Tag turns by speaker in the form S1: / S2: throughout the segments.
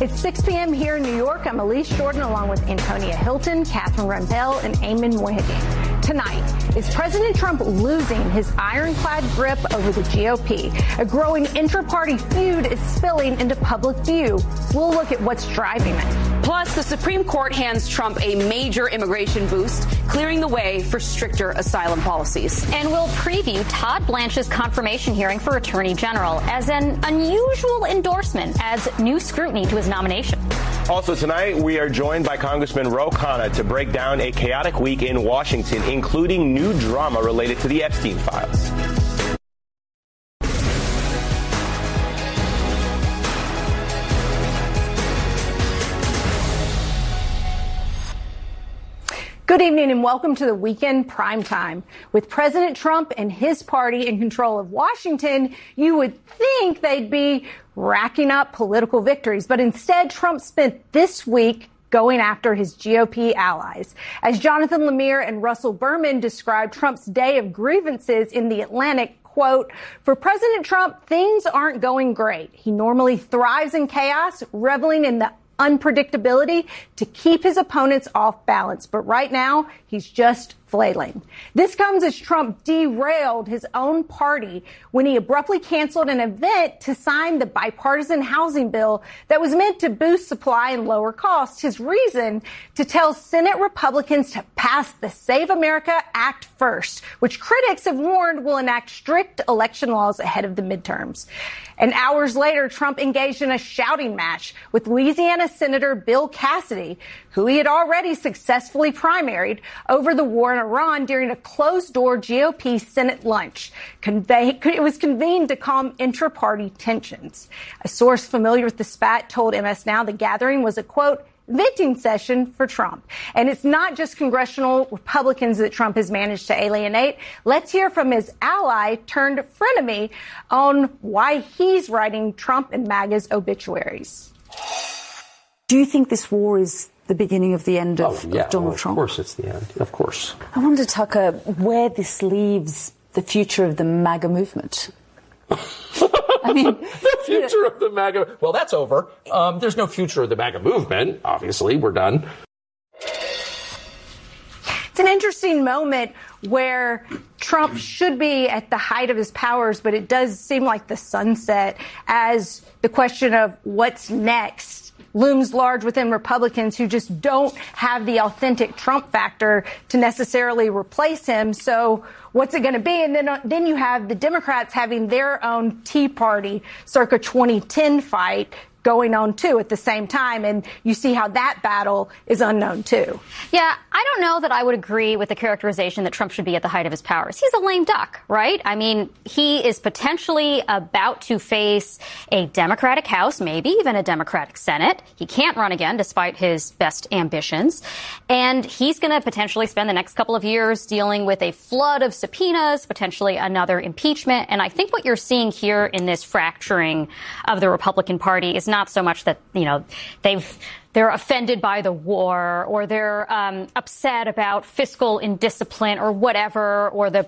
S1: It's 6 p.m. here in New York. I'm Elise Jordan along with Antonia Hilton, Catherine Rundell, and Eamon Mohigan. Tonight, is President Trump losing his ironclad grip over the GOP? A growing intra-party feud is spilling into public view. We'll look at what's driving it.
S2: Plus, the Supreme Court hands Trump a major immigration boost, clearing the way for stricter asylum policies.
S3: And we'll preview Todd Blanche's confirmation hearing for Attorney General as an unusual endorsement as new scrutiny to his nomination.
S4: Also tonight, we are joined by Congressman Ro Khanna to break down a chaotic week in Washington, including new drama related to the Epstein files.
S1: Good evening and welcome to the weekend primetime. With President Trump and his party in control of Washington, you would think they'd be racking up political victories. But instead, Trump spent this week going after his GOP allies. As Jonathan Lemire and Russell Berman described Trump's day of grievances in The Atlantic, quote, for President Trump, things aren't going great. He normally thrives in chaos, reveling in the unpredictability to keep his opponents off balance. But right now, he's just flailing. This comes as Trump derailed his own party when he abruptly canceled an event to sign the bipartisan housing bill that was meant to boost supply and lower costs. His reason to tell Senate Republicans to pass the Save America Act first, which critics have warned will enact strict election laws ahead of the midterms. And hours later, Trump engaged in a shouting match with Louisiana Senator Bill Cassidy, who he had already successfully primaried over the war in Iran during a closed-door GOP Senate lunch. It was convened to calm intra-party tensions. A source familiar with the spat told MS Now the gathering was a, quote, venting session for Trump. And it's not just congressional Republicans that Trump has managed to alienate. Let's hear from his ally turned frenemy on why he's writing Trump and MAGA's obituaries.
S5: Do you think this war is the beginning of the end of Donald Trump?
S6: Of course it's the end. Of course.
S5: I wonder, Tucker, where this leaves the future of the MAGA movement. I mean,
S6: the future of the MAGA. Well, that's over. There's no future of the MAGA movement. Obviously, we're done.
S1: It's an interesting moment where Trump should be at the height of his powers, but it does seem like the sunset as the question of what's next looms large within Republicans who just don't have the authentic Trump factor to necessarily replace him. So what's it going to be? And then you have the Democrats having their own Tea Party circa 2010 fight going on, too, at the same time. And you see how that battle is unknown, too.
S3: Yeah, I don't know that I would agree with the characterization that Trump should be at the height of his powers. He's a lame duck, right? I mean, he is potentially about to face a Democratic House, maybe even a Democratic Senate. He can't run again, despite his best ambitions. And he's going to potentially spend the next couple of years dealing with a flood of subpoenas, potentially another impeachment. And I think what you're seeing here in this fracturing of the Republican Party is not so much that, you know, they're offended by the war or they're upset about fiscal indiscipline or whatever, or the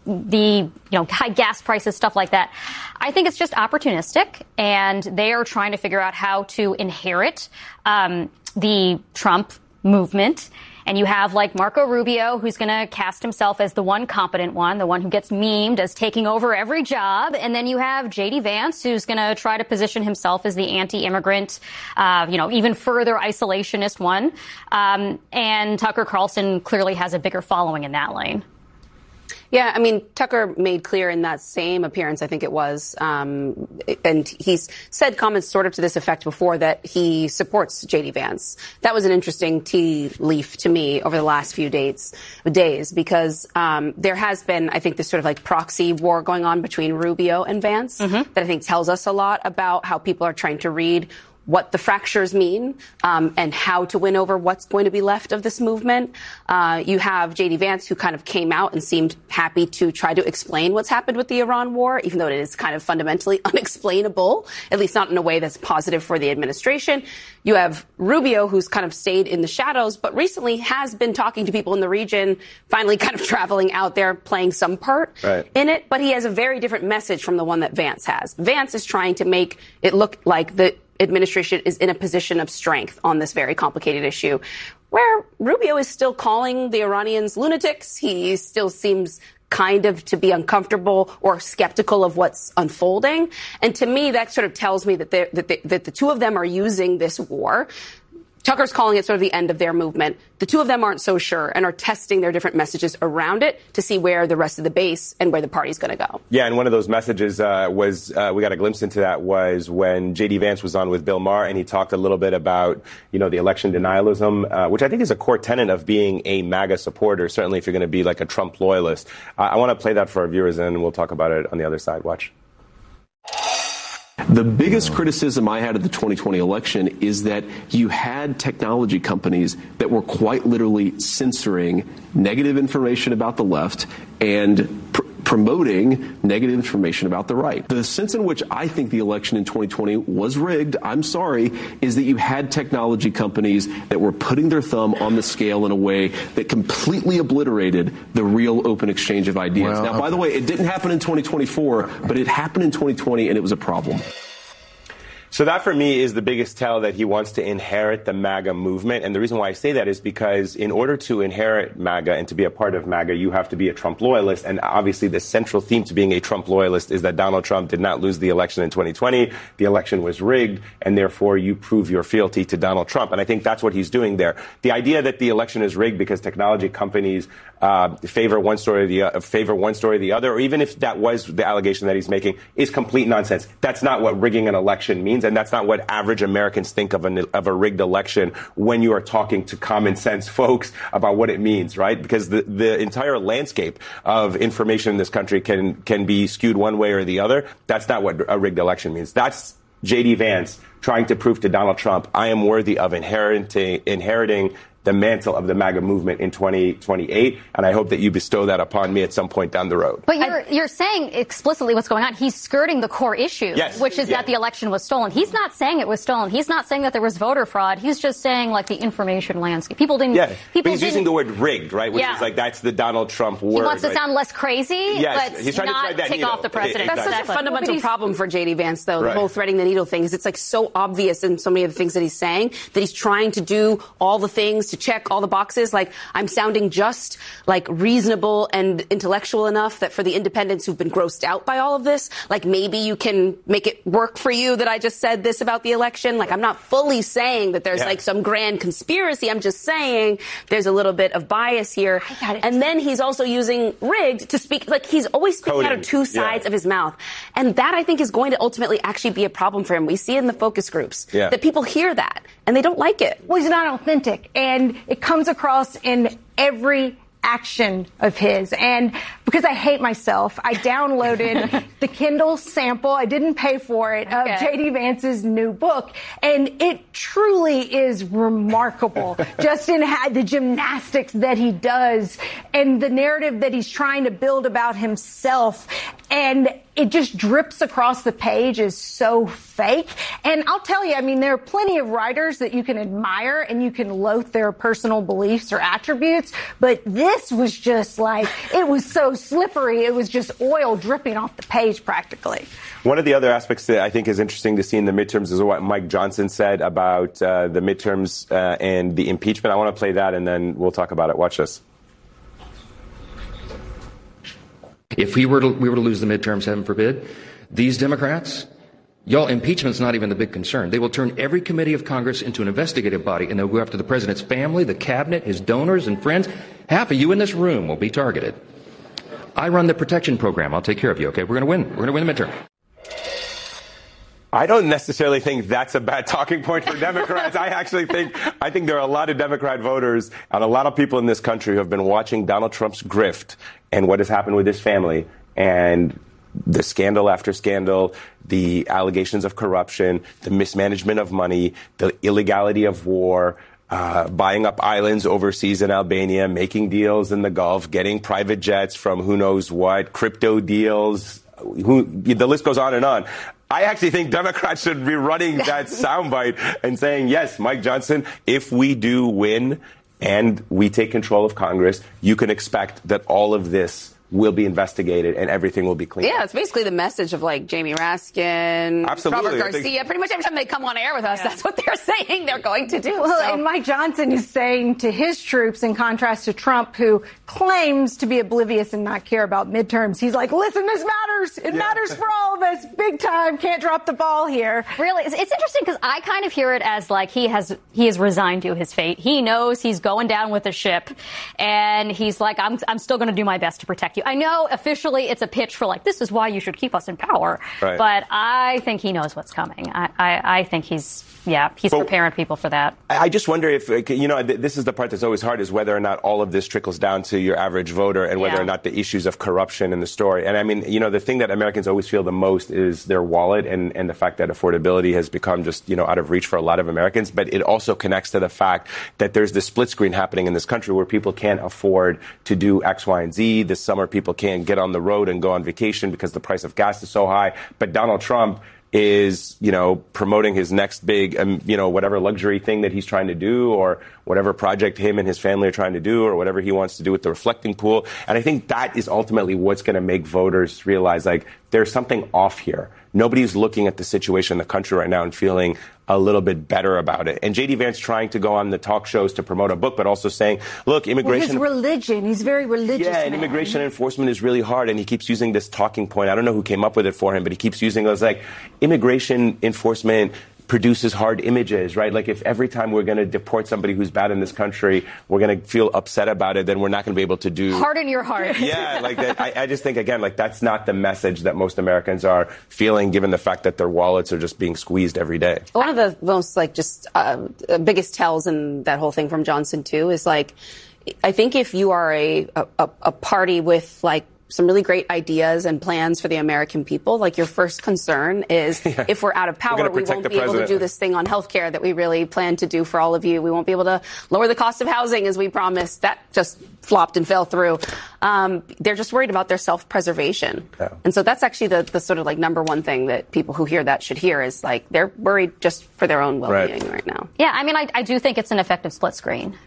S3: high gas prices, stuff like that. I think it's just opportunistic, and they are trying to figure out how to inherit the Trump movement. And you have like Marco Rubio, who's going to cast himself as the one competent one, the one who gets memed as taking over every job. And then you have J.D. Vance, who's going to try to position himself as the anti-immigrant, even further isolationist one. And Tucker Carlson clearly has a bigger following in that lane.
S2: Yeah, I mean, Tucker made clear in that same appearance, I think it was, and he's said comments sort of to this effect before, that he supports J.D. Vance. That was an interesting tea leaf to me over the last few days, because there has been, I think, this sort of like proxy war going on between Rubio and Vance that I think tells us a lot about how people are trying to read what the fractures mean, and how to win over what's going to be left of this movement. You have J.D. Vance, who kind of came out and seemed happy to try to explain what's happened with the Iran war, even though it is kind of fundamentally unexplainable, at least not in a way that's positive for the administration. You have Rubio, who's kind of stayed in the shadows, but recently has been talking to people in the region, finally kind of traveling out there, playing some part in it. But he has a very different message from the one that Vance has. Vance is trying to make it look like the administration is in a position of strength on this very complicated issue, where Rubio is still calling the Iranians lunatics. He still seems kind of to be uncomfortable or skeptical of what's unfolding. And to me, that sort of tells me that the two of them are using this war. Tucker's calling it sort of the end of their movement. The two of them aren't so sure and are testing their different messages around it to see where the rest of the base and where the party's going to go.
S4: Yeah, and one of those messages was we got a glimpse into that was when J.D. Vance was on with Bill Maher, and he talked a little bit about, the election denialism, which I think is a core tenet of being a MAGA supporter, certainly if you're going to be like a Trump loyalist. I want to play that for our viewers, and we'll talk about it on the other side. Watch.
S7: The biggest criticism I had of the 2020 election is that you had technology companies that were quite literally censoring negative information about the left and promoting negative information about the right. The sense in which I think the election in 2020 was rigged, I'm sorry, is that you had technology companies that were putting their thumb on the scale in a way that completely obliterated the real open exchange of ideas. Well, now, by the way, it didn't happen in 2024, but it happened in 2020, and it was a problem.
S4: So that, for me, is the biggest tell that he wants to inherit the MAGA movement. And the reason why I say that is because in order to inherit MAGA and to be a part of MAGA, you have to be a Trump loyalist. And obviously, the central theme to being a Trump loyalist is that Donald Trump did not lose the election in 2020. The election was rigged, and therefore you prove your fealty to Donald Trump. And I think that's what he's doing there. The idea that the election is rigged because technology companies favor one story or the other, or even if that was the allegation that he's making, is complete nonsense. That's not what rigging an election means, and that's not what average Americans think of a rigged election when you are talking to common sense folks about what it means, right? Because the entire landscape of information in this country can be skewed one way or the other. That's not what a rigged election means. That's J.D. Vance trying to prove to Donald Trump, I am worthy of inheriting the mantle of the MAGA movement in 2028, and I hope that you bestow that upon me at some point down the road.
S3: But you're saying explicitly what's going on. He's skirting the core issue,
S4: yes,
S3: which is that the election was stolen. He's not saying it was stolen. He's not saying that there was voter fraud. He's just saying, like, the information landscape. People didn't.
S4: Yeah, but he's using the word rigged, right? Which is like, that's the Donald Trump word.
S3: He wants to sound less crazy.
S4: Yes,
S3: but
S4: he's trying
S3: not
S4: to thread that
S3: take
S4: needle.
S3: off the president.
S2: That's such a fundamental problem for J.D. Vance, though.
S4: Right.
S2: The whole threading the needle thing is it's like so obvious in so many of the things that he's saying that he's trying to do all the things to check all the boxes. Like, I'm sounding just like reasonable and intellectual enough that for the independents who've been grossed out by all of this, like, maybe you can make it work for you that I just said this about the election. Like, I'm not fully saying that there's like some grand conspiracy. I'm just saying there's a little bit of bias here. And then he's also using rigged to speak, like, he's always speaking out of two sides of his mouth. And that, I think, is going to ultimately actually be a problem for him. We see it in the focus groups that people hear that and they don't like it.
S1: Well, he's not authentic, and it comes across in every action of his. And because I hate myself, I downloaded the Kindle sample. I didn't pay for it, of J.D. Vance's new book. And it truly is remarkable, just in the gymnastics that he does and the narrative that he's trying to build about himself. And it just drips across the page is so fake. And I'll tell you, I mean, there are plenty of writers that you can admire and you can loathe their personal beliefs or attributes. But this was just like, it was so slippery. It was just oil dripping off the page practically.
S4: One of the other aspects that I think is interesting to see in the midterms is what Mike Johnson said about the midterms and the impeachment. I want to play that and then we'll talk about it. Watch this.
S8: If we were to lose the midterms, heaven forbid, these Democrats, y'all, impeachment's not even the big concern. They will turn every committee of Congress into an investigative body, and they'll go after the president's family, the cabinet, his donors and friends. Half of you in this room will be targeted. I run the protection program. I'll take care of you, okay? We're going to win. We're going to win the midterm.
S4: I don't necessarily think that's a bad talking point for Democrats. I think there are a lot of Democrat voters and a lot of people in this country who have been watching Donald Trump's grift and what has happened with his family and the scandal after scandal, the allegations of corruption, the mismanagement of money, the illegality of war, buying up islands overseas in Albania, making deals in the Gulf, getting private jets from who knows what, crypto deals, the list goes on and on. I actually think Democrats should be running that soundbite and saying, yes, Mike Johnson, if we do win and we take control of Congress, you can expect that all of this will be investigated and everything will be clean.
S2: Yeah, it's basically the message of like Jamie Raskin,
S4: Absolutely.
S2: Robert Garcia. Pretty much every time they come on air with us, that's what they're saying they're going to do.
S1: Well, and Mike Johnson is saying to his troops, in contrast to Trump, who claims to be oblivious and not care about midterms, he's like, listen, this matters. It matters for all of us. Big time. Can't drop the ball here.
S3: Really, it's interesting because I kind of hear it as like he has resigned to his fate. He knows he's going down with the ship, and he's like, I'm still going to do my best to protect you. I know officially it's a pitch for like, this is why you should keep us in power.
S4: Right.
S3: But I think he knows what's coming. I think he's preparing people for that.
S4: I just wonder if, this is the part that's always hard, is whether or not all of this trickles down to your average voter and whether or not the issues of corruption in the story. And I mean, the thing that Americans always feel the most is their wallet and the fact that affordability has become just, out of reach for a lot of Americans. But it also connects to the fact that there's this split screen happening in this country where people can't afford to do X, Y, and Z. This summer, people can't get on the road and go on vacation because the price of gas is so high. But Donald Trump is, promoting his next big, whatever luxury thing that he's trying to do, or whatever project him and his family are trying to do, or whatever he wants to do with the reflecting pool. And I think that is ultimately what's going to make voters realize, like, there's something off here. Nobody's looking at the situation in the country right now and feeling a little bit better about it. And J.D. Vance trying to go on the talk shows to promote a book, but also saying, look, immigration...
S1: Well, his religion, he's very religious.
S4: Yeah, and immigration enforcement is really hard, and he keeps using this talking point. I don't know who came up with it for him, but he keeps using it as like, immigration enforcement produces hard images, right? Like, if every time we're going to deport somebody who's bad in this country, we're going to feel upset about it, then we're not going to be able to do...
S3: Harden your heart.
S4: Yeah, like that. I just think, again, like, that's not the message that most Americans are feeling, given the fact that their wallets are just being squeezed every day.
S2: One of the most, biggest tells in that whole thing from Johnson, too, is, like, I think if you are a party with, like, some really great ideas and plans for the American people, like, your first concern is if we're out of power, we won't be able to do this thing on healthcare that we really plan to do for all of you. We won't be able to lower the cost of housing as we promised. That just flopped and fell through. They're just worried about their self-preservation. Yeah. And so that's actually the sort of like number one thing that people who hear that should hear, is like, they're worried just for their own well-being right now.
S3: Yeah, I mean, I do think it's an effective split screen.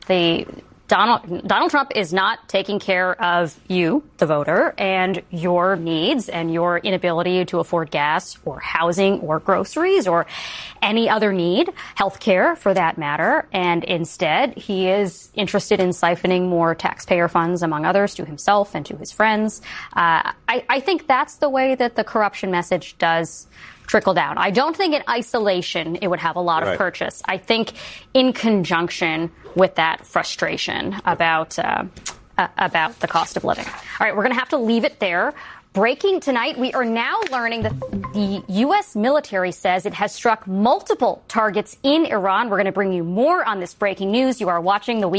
S3: Donald Trump is not taking care of you, the voter, and your needs and your inability to afford gas or housing or groceries or any other need, health care for that matter. And instead, he is interested in siphoning more taxpayer funds, among others, to himself and to his friends. I think that's the way that the corruption message does trickle down. I don't think in isolation it would have a lot of purchase. I think in conjunction with that frustration about the cost of living. All right, we're going to have to leave it there. Breaking tonight, we are now learning that the U.S. military says it has struck multiple targets in Iran. We're going to bring you more on this breaking news. You are watching The Week.